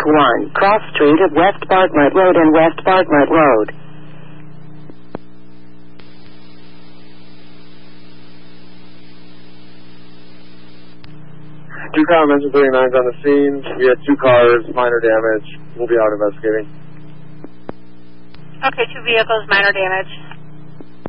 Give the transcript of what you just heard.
1, cross street of West Bartlett Road and West Bartlett Road. Two comments and 39's on the scene. We had 2 cars, minor damage. We'll be out investigating. Okay, 2 vehicles, minor damage.